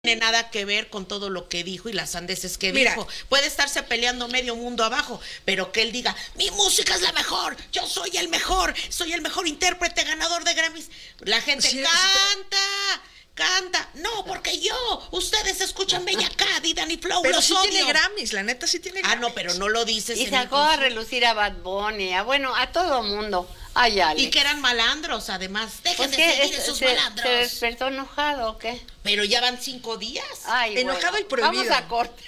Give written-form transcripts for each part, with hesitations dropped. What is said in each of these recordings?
tiene nada que ver con todo lo que dijo y las sandeces que Mira, dijo. Puede estarse peleando medio mundo abajo, pero que él diga, mi música es la mejor, yo soy el mejor intérprete ganador de Grammys. La gente Sí, canta. No, porque ustedes escuchan Bella Cat y Danny Flow, pero los sí odio. tiene Grammys, la neta sí tiene Grammys. Ah, no, pero no lo dices. Y sacó a relucir a Bad Bunny, a todo mundo. Ay, Alex. Y que eran malandros, además. Dejen Pues de que seguir esos malandros. ¿Se despertó enojado o qué? Pero ya van 5 días. Ay, enojado y prohibido. Vamos a corte.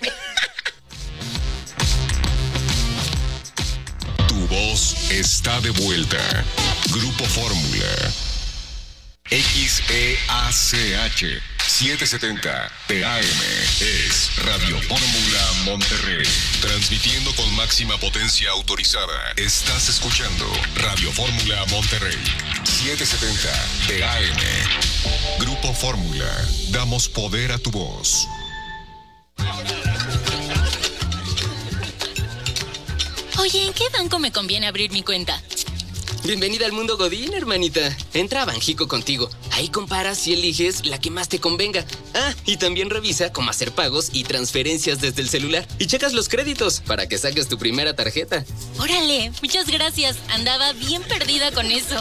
Tu voz está de vuelta. Grupo Fórmula. XEACH 770 TAM es Radio Fórmula Monterrey. Transmitiendo con máxima potencia autorizada. Estás escuchando Radio Fórmula Monterrey 770 TAM. Grupo Fórmula. Damos poder a tu voz. Oye, ¿en qué banco me conviene abrir mi cuenta? Bienvenida al mundo Godín, hermanita. Entra a Banjico contigo. Ahí comparas y eliges la que más te convenga. Ah, y también revisa cómo hacer pagos y transferencias desde el celular. Y checas los créditos para que saques tu primera tarjeta. Órale, muchas gracias. Andaba bien perdida con eso.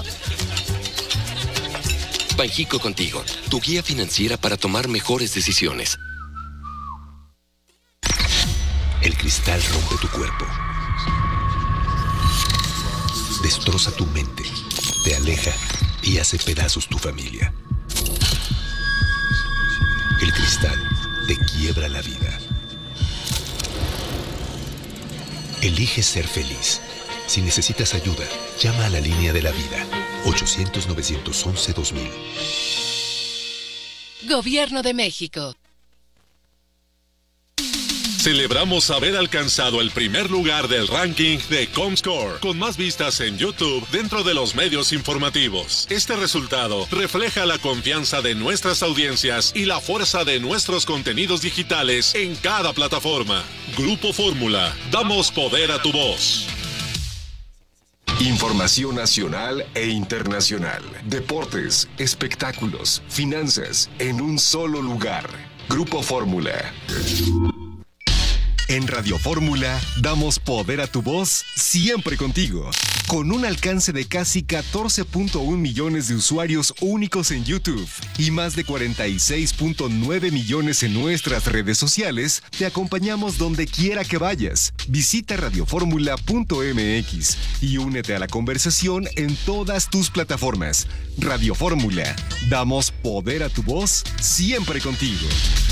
Banjico contigo, tu guía financiera para tomar mejores decisiones. El cristal rompe tu cuerpo. Destroza tu mente, te aleja y hace pedazos tu familia. El cristal te quiebra la vida. Elige ser feliz. Si necesitas ayuda, llama a la línea de la vida. 800-911-2000. Gobierno de México. Celebramos haber alcanzado el primer lugar del ranking de Comscore, con más vistas en YouTube dentro de los medios informativos. Este resultado refleja la confianza de nuestras audiencias y la fuerza de nuestros contenidos digitales en cada plataforma. Grupo Fórmula, damos poder a tu voz. Información nacional e internacional. Deportes, espectáculos, finanzas, en un solo lugar. Grupo Fórmula. En Radio Fórmula, damos poder a tu voz siempre contigo. Con un alcance de casi 14.1 millones de usuarios únicos en YouTube y más de 46.9 millones en nuestras redes sociales, te acompañamos donde quiera que vayas. Visita radioformula.mx y únete a la conversación en todas tus plataformas. Radio Fórmula, damos poder a tu voz siempre contigo.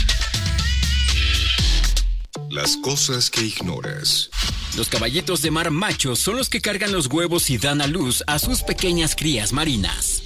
Las cosas que ignoras. Los caballitos de mar machos son los que cargan los huevos y dan a luz a sus pequeñas crías marinas.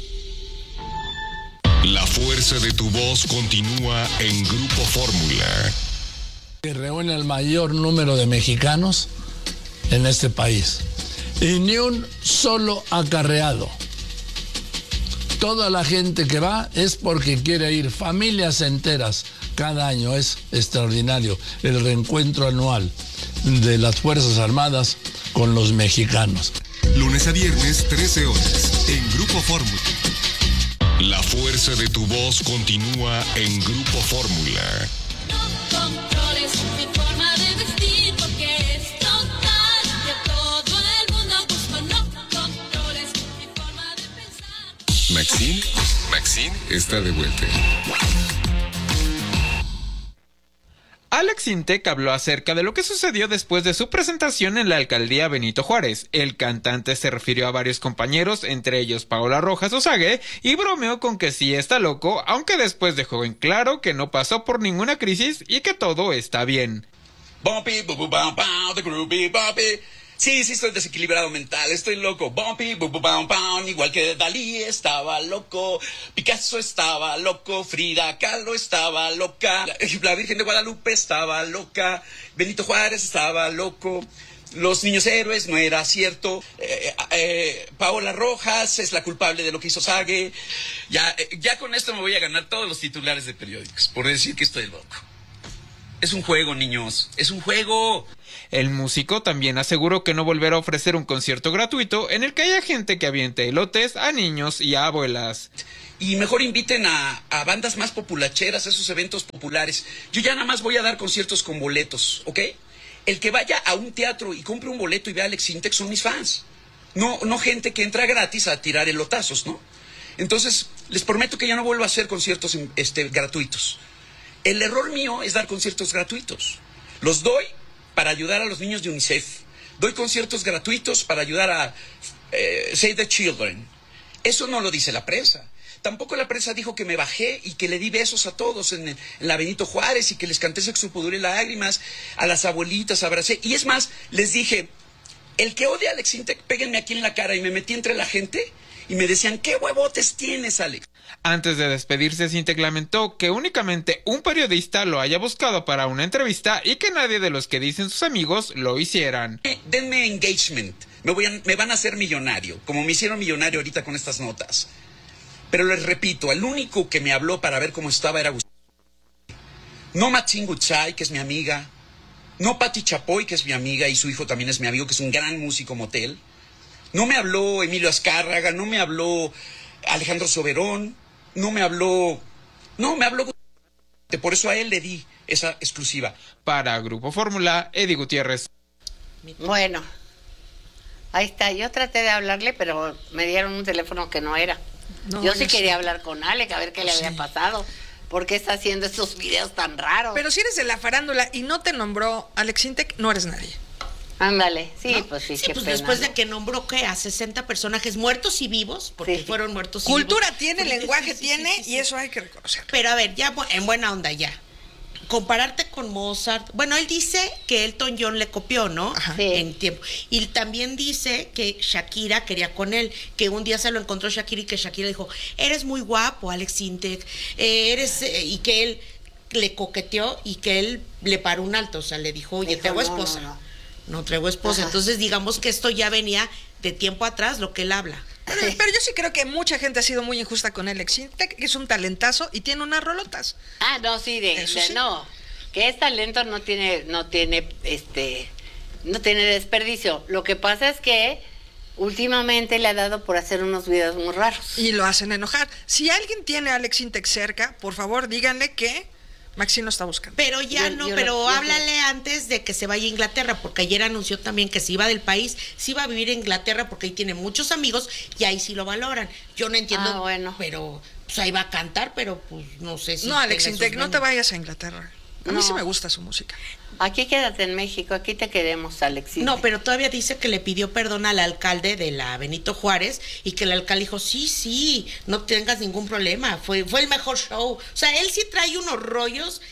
La fuerza de tu voz continúa en Grupo Fórmula. Que reúne el mayor número de mexicanos en este país. Y ni un solo acarreado. Toda la gente que va es porque quiere ir, familias enteras. Cada año es extraordinario el reencuentro anual de las Fuerzas Armadas con los mexicanos. Lunes a viernes, 13 horas, en Grupo Fórmula. La fuerza de tu voz continúa en Grupo Fórmula. No controles mi forma de vestir porque es total. Que todo el mundo busca. No controles mi forma de pensar. Maxine está de vuelta. Alex Intec habló acerca de lo que sucedió después de su presentación en la alcaldía Benito Juárez. El cantante se refirió a varios compañeros, entre ellos Paola Rojas Osague, y bromeó con que sí está loco, aunque después dejó en claro que no pasó por ninguna crisis y que todo está bien. Bumpy, bu, bu, bam, bam, the groovy, bumpy. Sí, estoy desequilibrado mental, estoy loco. Bumpy, bu, bu, bam, bam, igual que Dalí estaba loco, Picasso estaba loco, Frida Kahlo estaba loca, la Virgen de Guadalupe estaba loca, Benito Juárez estaba loco, los niños héroes no era cierto, Paola Rojas es la culpable de lo que hizo Sague. Ya con esto me voy a ganar todos los titulares de periódicos por decir que estoy loco. Es un juego, niños, es un juego. El músico también aseguró que no volverá a ofrecer un concierto gratuito en el que haya gente que aviente elotes a niños y a abuelas. Y mejor inviten a bandas más populacheras a esos eventos populares. Yo ya nada más voy a dar conciertos con boletos, ¿ok? El que vaya a un teatro y compre un boleto y vea a Alex Sintek son mis fans. No gente que entra gratis a tirar elotazos, ¿no? Entonces, les prometo que ya no vuelvo a hacer conciertos gratuitos. El error mío es dar conciertos gratuitos. Los doy para ayudar a los niños de UNICEF. Doy conciertos gratuitos para ayudar a Save the Children. Eso no lo dice la prensa. Tampoco la prensa dijo que me bajé y que le di besos a todos en la Benito Juárez y que les canté Sexo, Pudor y Lágrimas, a las abuelitas, abracé. Y es más, les dije, el que odia a Alex Sintek, péguenme aquí en la cara. Y me metí entre la gente y me decían, ¿qué huevotes tienes, Alex? Antes de despedirse, Sintek lamentó que únicamente un periodista lo haya buscado para una entrevista y que nadie de los que dicen sus amigos lo hicieran. Denme engagement, me van a hacer millonario, como me hicieron millonario ahorita con estas notas. Pero les repito, el único que me habló para ver cómo estaba era Gustavo. No Matsin Gutzai, que es mi amiga. No Pati Chapoy, que es mi amiga, y su hijo también es mi amigo, que es un gran músico motel. No me habló Emilio Azcárraga, no me habló Alejandro Soberón, no me habló Gustavo. Por eso a él le di esa exclusiva. Para Grupo Fórmula, Eddie Gutiérrez. Bueno, ahí está. Yo traté de hablarle, pero me dieron un teléfono que no era. No, yo sí sé. quería hablar con Alex, a ver qué le había pasado. ¿Por qué está haciendo estos videos tan raros? Pero si eres de la farándula y no te nombró Alex Sintek, no eres nadie. Ándale, sí, ¿no? pues sí, sí, qué pues pena, después ¿no? de que nombró ¿qué? A 60 personajes muertos y vivos, porque Sí. fueron muertos y Cultura vivos. tiene, Porque- lenguaje sí, tiene, sí, sí, y eso hay que reconocerlo. Pero a ver, ya en buena onda ya. Compararte con Mozart. Bueno, él dice que Elton John le copió, ¿no? Ajá. Sí. En tiempo. Y también dice que Shakira quería con él, que un día se lo encontró Shakira y que Shakira dijo, eres muy guapo, Alex Sintek, y que él le coqueteó y que él le paró un alto, o sea, le dijo, oye, Dijo, traigo no, esposa. no. Traigo esposa. Ajá. Entonces, digamos que esto ya venía de tiempo atrás, lo que él habla. Pero yo sí creo que mucha gente ha sido muy injusta con Alex Sintek, que es un talentazo y tiene unas rolotas. Ah, no, sí, Eso sí. no. Que es talento no tiene desperdicio. Lo que pasa es que últimamente le ha dado por hacer unos videos muy raros. Y lo hacen enojar. Si alguien tiene a Alex Sintek cerca, por favor, díganle que Maxi no está buscando. Pero ya Yo- no, yo pero lo- yo háblale antes de que se vaya a Inglaterra, porque ayer anunció también que se iba del país, se iba a vivir en Inglaterra porque ahí tiene muchos amigos y ahí sí lo valoran. Yo no entiendo, Ah, bueno. pero pues ahí va a cantar, pero pues no sé si No, Alex tenga Sintek, esos no te ganas. vayas a Inglaterra. A mí No. sí me gusta su música. Aquí quédate en México, aquí te queremos, Alexis. No, pero todavía dice que le pidió perdón al alcalde de la Benito Juárez y que el alcalde dijo, sí, no tengas ningún problema, fue el mejor show. O sea, él sí trae unos rollos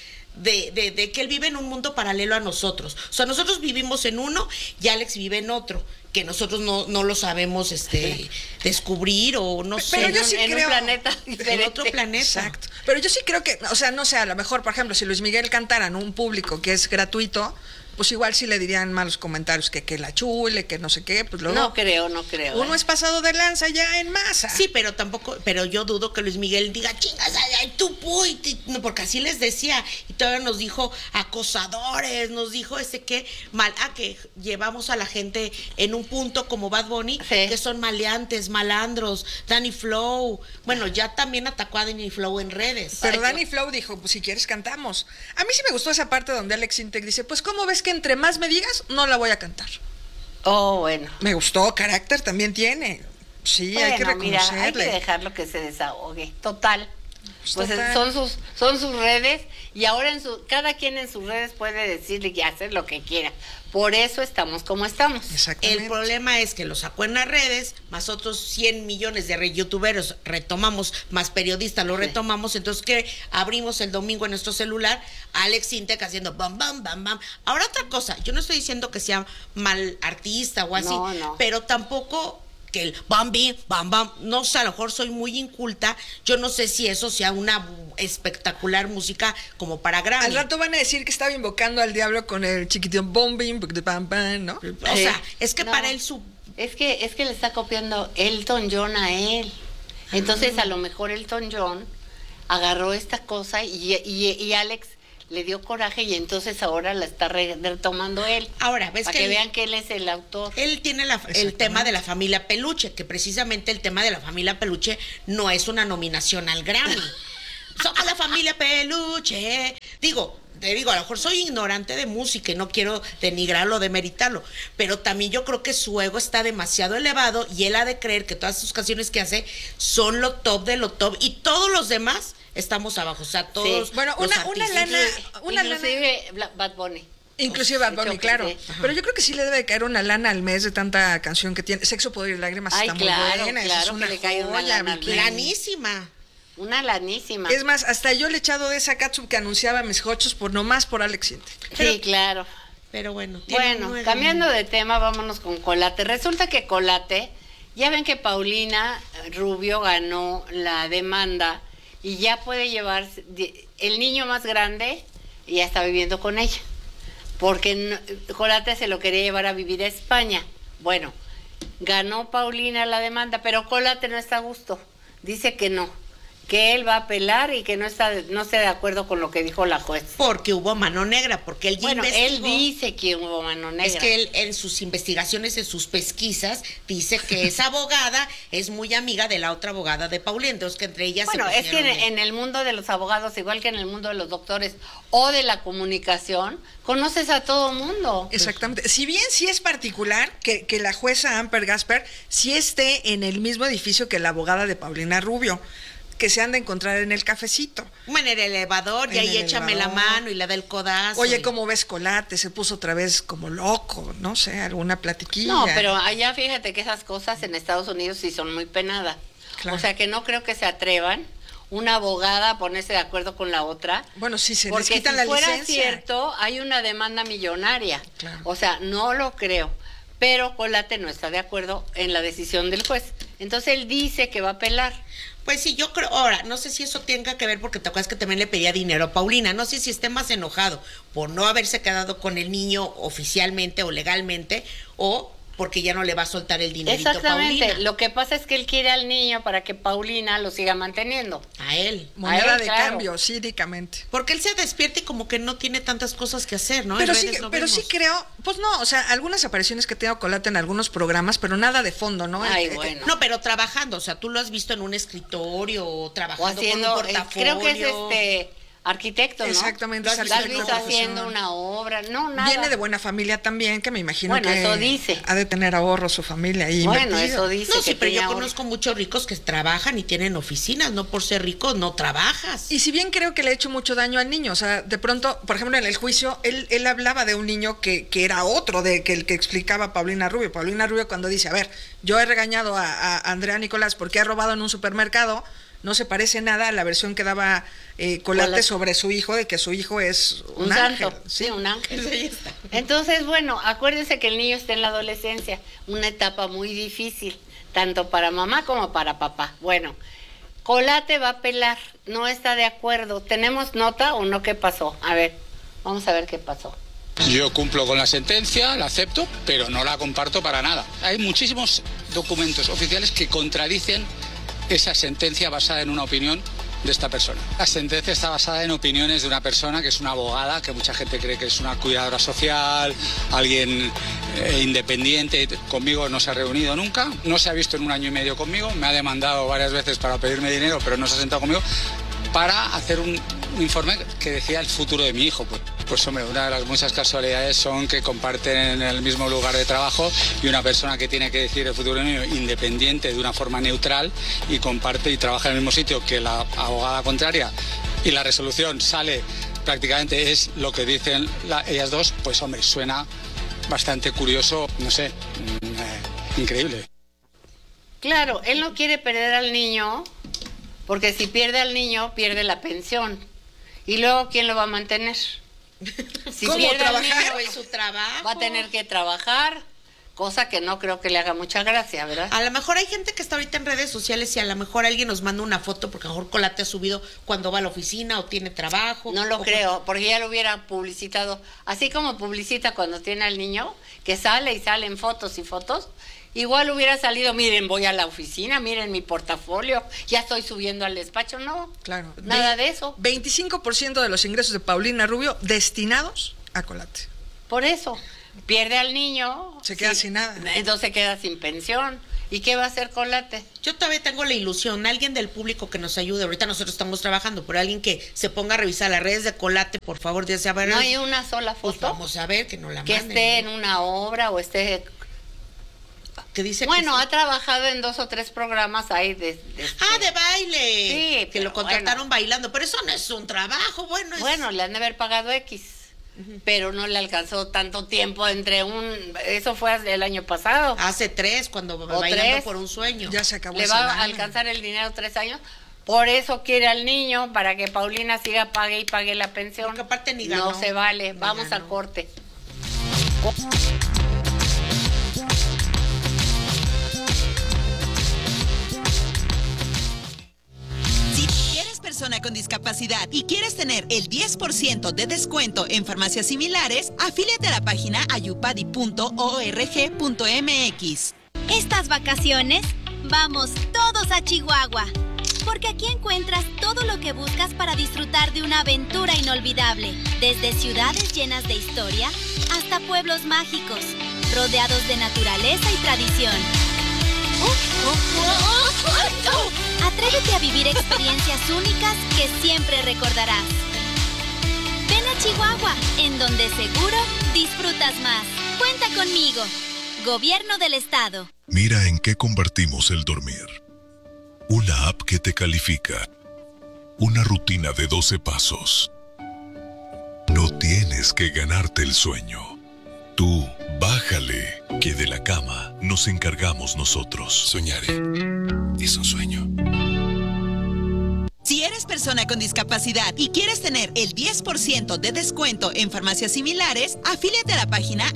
de que él vive en un mundo paralelo a nosotros. O sea, nosotros vivimos en uno y Alex vive en otro, que nosotros no lo sabemos descubrir o no sé. Pero yo sí en creo... un planeta En diferente. otro planeta. Exacto. Pero yo sí creo que, o sea, no sé, a lo mejor, por ejemplo, si Luis Miguel cantara en un público que es gratuito, pues igual sí le dirían malos comentarios, que la chule, que no sé qué, pues luego... No creo. Uno es pasado de lanza ya en masa. Sí, pero yo dudo que Luis Miguel diga, chingas, ay, tú, puy, no, porque así les decía, y todavía nos dijo acosadores, nos dijo que llevamos a la gente en un punto como Bad Bunny, Sí. que son maleantes, malandros, Danny Flow, bueno, ya también atacó a Danny Flow en redes. Pero Danny Flow dijo, pues si quieres cantamos. A mí sí me gustó esa parte donde Alex Sintek dice, pues ¿cómo ves que entre más me digas, no la voy a cantar? Oh, bueno. Me gustó, carácter también tiene. Sí, hay que Bueno, mira, reconocerle. hay que dejarlo que se desahogue. Total. Pues total. son sus redes y ahora cada quien en sus redes puede decirle y hacer lo que quiera. Por eso estamos como estamos. Exactamente. El problema es que lo sacó en las redes, más otros 100 millones de youtuberos retomamos, más periodistas lo retomamos, entonces que abrimos el domingo en nuestro celular, Alex Sintek haciendo bam, bam, bam, bam. Ahora otra cosa, yo no estoy diciendo que sea mal artista o así, No. pero tampoco que el bam, bam, bam, no sé, a lo mejor soy muy inculta, yo no sé si eso sea una espectacular música como para Grammy. Al rato van a decir que estaba invocando al diablo con el chiquitín bombing, pam, pam, ¿no? O sea, es que No. para él su... Es que le está copiando Elton John a él. Entonces, a lo mejor Elton John agarró esta cosa y Alex le dio coraje y entonces ahora la está retomando él. Ahora, ves para que vean que él es el autor. Él tiene el tema de la familia Peluche, que precisamente el tema de la familia Peluche no es una nominación al Grammy. Somos la familia Peluche. Te digo, a lo mejor soy ignorante de música y no quiero denigrarlo o demeritarlo, pero también yo creo que su ego está demasiado elevado y él ha de creer que todas sus canciones que hace son lo top de lo top y todos los demás estamos abajo, o sea, todos. Sí. Bueno, una lana, inclusive Bad Bunny. Inclusive Bad Bunny, claro. Pero yo creo que sí le debe caer una lana al mes de tanta canción que tiene. Sexo, Poder y Lágrimas está muy buena. Claro, es una que le cae una lana al mes. Lanísima. Una lanísima. Es más, hasta yo le he echado de esa catsup que anunciaba mis hochos por nomás por Alex Intec. Sí, claro. Pero bueno. Bueno, cambiando de tema, vámonos con Colate. Resulta que Colate, ya ven que Paulina Rubio ganó la demanda y ya puede llevarse el niño más grande y ya está viviendo con ella. Porque Colate se lo quería llevar a vivir a España. Bueno, ganó Paulina la demanda, pero Colate no está a gusto. Dice que no, que él va a apelar y que no está de acuerdo con lo que dijo la juez. Porque hubo mano negra, porque él ya investigó. Él dice que hubo mano negra. Es que él en sus investigaciones, en sus pesquisas, dice que esa abogada es muy amiga de la otra abogada de Paulina, entonces que entre ellas es que en el mundo de los abogados, igual que en el mundo de los doctores o de la comunicación, conoces a todo mundo. Exactamente. Si bien sí es particular que la jueza Amber Gasper sí esté en el mismo edificio que la abogada de Paulina Rubio, que se han de encontrar en el cafecito. En el elevador, y ahí échame la mano y le da el codazo. Oye, ¿cómo ves Colate? Se puso otra vez como loco, no sé, alguna platiquilla. No, pero allá fíjate que esas cosas en Estados Unidos sí son muy penadas. Claro. O sea que no creo que se atrevan una abogada a ponerse de acuerdo con la otra. Bueno, si se les quitan la licencia. Porque si fuera cierto, hay una demanda millonaria. Claro. O sea, no lo creo. Pero Colate no está de acuerdo en la decisión del juez. Entonces él dice que va a apelar. Pues sí, yo creo, ahora, no sé si eso tenga que ver porque te acuerdas que también le pedía dinero a Paulina, no sé si esté más enojado por no haberse quedado con el niño oficialmente o legalmente o porque ya no le va a soltar el dinerito a Paulina. Exactamente, lo que pasa es que él quiere al niño para que Paulina lo siga manteniendo. A él. Moneda de cambio, cínicamente. Porque él se despierta y como que no tiene tantas cosas que hacer, ¿no? Pero sí creo, pues no, o sea, algunas apariciones que tengo Colate en algunos programas, pero nada de fondo, ¿no? Ay, bueno. No, pero trabajando, o sea, tú lo has visto en un escritorio o trabajando haciendo, con un portafolio. Creo que es arquitecto, ¿no? Exactamente. Lo has visto haciendo una obra, no, nada. Viene de buena familia también, que me imagino bueno, que eso dice. Ha de tener ahorro su familia ahí. Bueno, invertido. eso dice. No, sí, pero yo conozco muchos ricos que trabajan y tienen oficinas, no por ser ricos, no trabajas. Y si bien creo que le ha hecho mucho daño al niño, o sea, de pronto, por ejemplo, en el juicio, él hablaba de un niño que era otro, de que el que explicaba Paulina Rubio. Paulina Rubio cuando dice, a ver, yo he regañado a Andrea Nicolás porque ha robado en un supermercado, no se parece nada a la versión que daba Colate sobre su hijo, de que su hijo es un ángel. Santo, sí, un ángel. Entonces, bueno, acuérdense que el niño está en la adolescencia, una etapa muy difícil, tanto para mamá como para papá. Bueno, Colate va a apelar, no está de acuerdo. ¿Tenemos nota o no? ¿Qué pasó? A ver, vamos a ver qué pasó. Yo cumplo con la sentencia, la acepto, pero no la comparto para nada. Hay muchísimos documentos oficiales que contradicen esa sentencia basada en una opinión de esta persona. La sentencia está basada en opiniones de una persona que es una abogada, que mucha gente cree que es una cuidadora social, alguien independiente. Conmigo no se ha reunido nunca, no se ha visto en 1 año y medio conmigo, me ha demandado varias veces para pedirme dinero, pero no se ha sentado conmigo para hacer un informe que decía el futuro de mi hijo. Pues hombre, una de las muchas casualidades son que comparten en el mismo lugar de trabajo y una persona que tiene que decir el futuro de mi hijo independiente de una forma neutral y comparte y trabaja en el mismo sitio que la abogada contraria y la resolución sale prácticamente es lo que dicen ellas dos, pues hombre, suena bastante curioso, no sé, increíble. Claro, él no quiere perder al niño, porque si pierde al niño, pierde la pensión. Y luego, ¿quién lo va a mantener? Si ¿cómo pierde trabajar? al niño, Su trabajo. Va a tener que trabajar, cosa que no creo que le haga mucha gracia, ¿verdad? A lo mejor hay gente que está ahorita en redes sociales y a lo mejor alguien nos manda una foto porque a lo mejor Colate ha subido cuando va a la oficina o tiene trabajo. No lo creo, porque ya lo hubiera publicitado. Así como publicita cuando tiene al niño, que sale y salen fotos y fotos, Igual hubiera salido, miren, voy a la oficina, miren mi portafolio, ya estoy subiendo al despacho. No, claro, nada de eso. 25% de los ingresos de Paulina Rubio destinados a Colate. Por eso, pierde al niño. Se queda sin nada. Entonces queda sin pensión. ¿Y qué va a hacer Colate? Yo todavía tengo la ilusión, alguien del público que nos ayude. Ahorita nosotros estamos trabajando, pero alguien que se ponga a revisar las redes de Colate, por favor, ya sea ver. No hay una sola foto. Pues vamos a ver que no la que manden. esté en una obra o esté. Que dice bueno, que ha trabajado en 2 o 3 programas ahí de baile. Sí, que lo contrataron bailando, pero eso no es un trabajo, Bueno, le han de haber pagado X. Pero no le alcanzó tanto tiempo eso fue el año pasado. Hace 3, cuando bailando por un sueño. Ya se acabó. Le va a alcanzar el dinero 3 años. Por eso quiere al niño, para que Paulina siga pague y pague la pensión. Porque aparte ni ganó. No se vale. Vamos al corte. Persona con discapacidad y quieres tener el 10% de descuento en farmacias similares, afíliate a la página ayupadi.org.mx. Estas vacaciones, vamos todos a Chihuahua, porque aquí encuentras todo lo que buscas para disfrutar de una aventura inolvidable, desde ciudades llenas de historia hasta pueblos mágicos, rodeados de naturaleza y tradición. Atrévete a vivir experiencias únicas que siempre recordarás. Ven a Chihuahua, en donde seguro disfrutas más. Cuenta conmigo. Gobierno del Estado. Mira en qué convertimos el dormir. Una app que te califica. Una rutina de 12 pasos. No tienes que ganarte el sueño. Tú, bájale, que de la cama nos encargamos nosotros. Soñaré. Es un sueño. Si eres persona con discapacidad y quieres tener el 10% de descuento en farmacias similares, afíliate a la página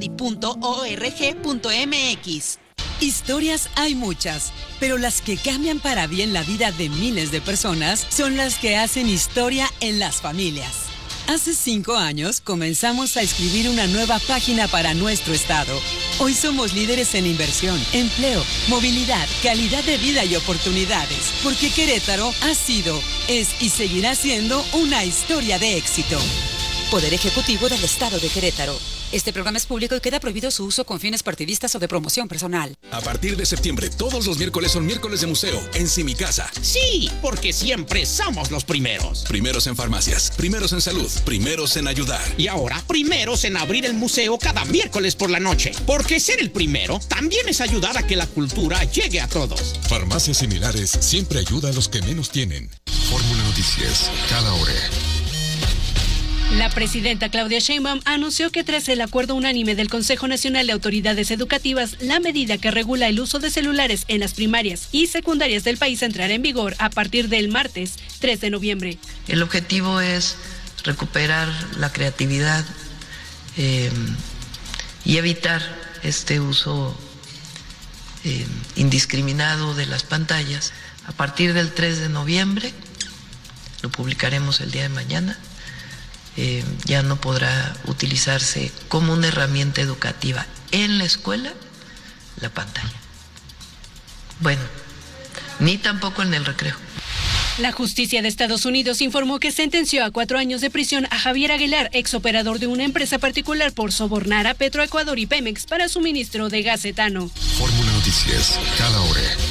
ayupadi.org.mx. Historias hay muchas, pero las que cambian para bien la vida de miles de personas son las que hacen historia en las familias. Hace 5 años comenzamos a escribir una nueva página para nuestro estado. Hoy somos líderes en inversión, empleo, movilidad, calidad de vida y oportunidades, porque Querétaro ha sido, es y seguirá siendo una historia de éxito. Poder Ejecutivo del Estado de Querétaro. Este programa es público y queda prohibido su uso con fines partidistas o de promoción personal. A partir de septiembre, todos los miércoles son miércoles de museo en Si Mi Casa. Sí, porque siempre somos los primeros. Primeros en farmacias, primeros en salud, primeros en ayudar. Y ahora, primeros en abrir el museo cada miércoles por la noche. Porque ser el primero también es ayudar a que la cultura llegue a todos. Farmacias Similares siempre ayuda a los que menos tienen. Fórmula Noticias, cada hora. La presidenta Claudia Sheinbaum anunció que tras el acuerdo unánime del Consejo Nacional de Autoridades Educativas, la medida que regula el uso de celulares en las primarias y secundarias del país entrará en vigor a partir del martes 3 de noviembre. El objetivo es recuperar la creatividad y evitar este uso indiscriminado de las pantallas. A partir del 3 de noviembre, lo publicaremos el día de mañana, ya no podrá utilizarse como una herramienta educativa en la escuela la pantalla. Bueno, ni tampoco en el recreo. La justicia de Estados Unidos informó que sentenció a 4 años de prisión a Javier Aguilar, exoperador de una empresa particular, por sobornar a Petroecuador y Pemex para suministro de gas etano. Fórmula Noticias, cada hora.